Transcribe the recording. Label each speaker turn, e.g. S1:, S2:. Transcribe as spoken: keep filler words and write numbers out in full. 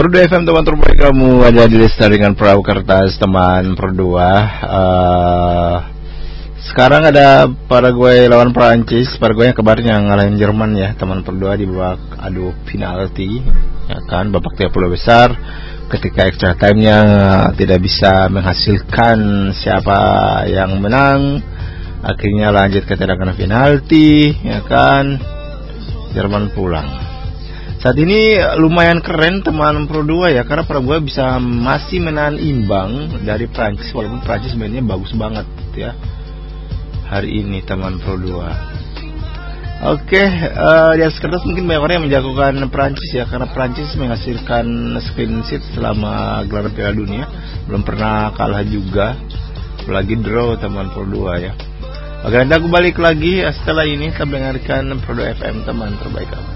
S1: Pro dua F M teman terbaik kamu ada di Lestari dengan perahu kertas teman Pro dua. Uh, sekarang ada Paraguay lawan Prancis. Paraguay yang kabarnya ngalahin Jerman ya teman Pro dua di babak adu penalti ya kan, babak tiga puluh besar ketika extra time-nya tidak bisa menghasilkan siapa yang menang. Akhirnya lanjut ke tendangan penalti ya kan, Jerman pulang. Saat ini lumayan keren teman Pro dua ya, karena Paraguay bisa masih menahan imbang dari Prancis, walaupun Prancis mainnya bagus banget ya hari ini teman Pro dua. Oke, uh, di atas kertas mungkin banyak orang yang menjagokan Prancis ya, karena Prancis menghasilkan clean sheet selama gelaran Piala Dunia, belum pernah kalah juga, apalagi draw teman Pro dua ya. Oke, nanti aku balik lagi setelah ini, kita mendengarkan Pro dua F M teman terbaik kamu.